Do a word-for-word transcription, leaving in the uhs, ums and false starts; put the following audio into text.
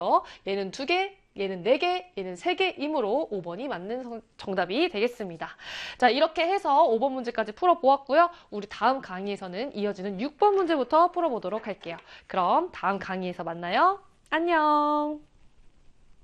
얘는 두 개, 얘는 네 개, 얘는 세 개이므로 오 번이 맞는 정답이 되겠습니다. 자, 이렇게 해서 오 번 문제까지 풀어보았고요. 우리 다음 강의에서는 이어지는 육 번 문제부터 풀어보도록 할게요. 그럼 다음 강의에서 만나요. 안녕!